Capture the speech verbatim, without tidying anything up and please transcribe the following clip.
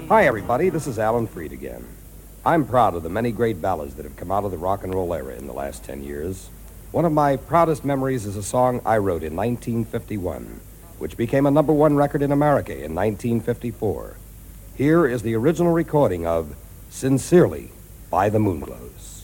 Hi, everybody. This is Alan Freed again. I'm proud of the many great ballads that have come out of the rock and roll era in the last ten years. One of my proudest memories is a song I wrote in nineteen fifty-one, which became a number one record in America in nineteen fifty-four. Here is the original recording of Sincerely by the Moonglows.